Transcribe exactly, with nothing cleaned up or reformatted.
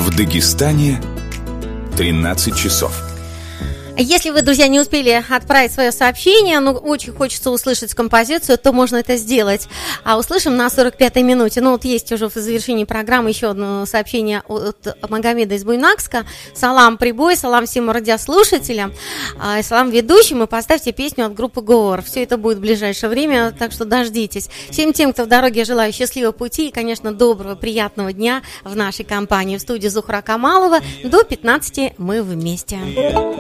В Дагестане тринадцать часов. Если вы, друзья, не успели отправить свое сообщение, но очень хочется услышать композицию, то можно это сделать. А услышим на сорок пятой минуте. Ну вот есть уже в завершении программы еще одно сообщение от Магомеда из Буйнакска. Салам прибой, салам всем радиослушателям, салам ведущим, и поставьте песню от группы Говор. Все это будет в ближайшее время, так что дождитесь. Всем тем, кто в дороге, желаю счастливого пути и, конечно, доброго, приятного дня в нашей компании. В студии Зухра Камалова. До пятнадцати мы вместе.